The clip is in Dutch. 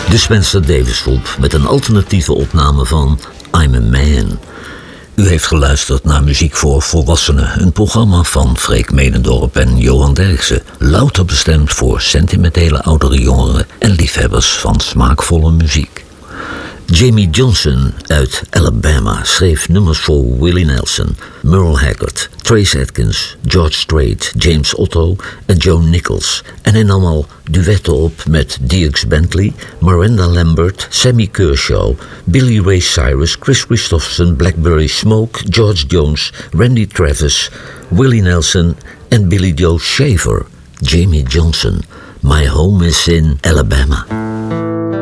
De Spencer Davis Groep met een alternatieve opname van I'm a Man. U heeft geluisterd naar Muziek voor Volwassenen, een programma van Freek Medendorp en Johan Derksen. Louter bestemd voor sentimentele oudere jongeren en liefhebbers van smaakvolle muziek. Jamie Johnson uit Alabama schreef nummers voor Willie Nelson, Merle Haggard, Trace Adkins, George Strait, James Otto en Joe Nichols. En hij nam al duetten op met Dierks Bentley, Miranda Lambert, Sammy Kershaw, Billy Ray Cyrus, Chris Christopherson, Blackberry Smoke, George Jones, Randy Travis, Willie Nelson en Billy Joe Shaver. Jamie Johnson, My Home is in Alabama.